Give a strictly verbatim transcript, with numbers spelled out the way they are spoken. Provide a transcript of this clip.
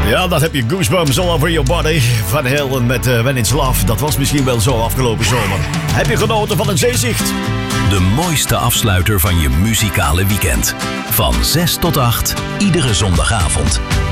Ja, dat heb je goosebumps all over your body. Van Halen met uh, When It's Love. Dat was misschien wel zo afgelopen zomer. Heb je genoten van een zeezicht? De mooiste afsluiter van je muzikale weekend. Van zes tot acht, iedere zondagavond.